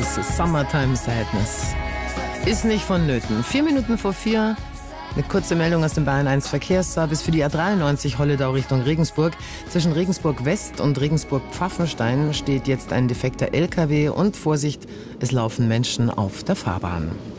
Summertime Sadness. Ist nicht vonnöten. 4 Minuten vor 4. Eine kurze Meldung aus dem Bayern 1 Verkehrsservice für die A93 Holledau Richtung Regensburg. Zwischen Regensburg West und Regensburg Pfaffenstein steht jetzt ein defekter LKW und Vorsicht, es laufen Menschen auf der Fahrbahn.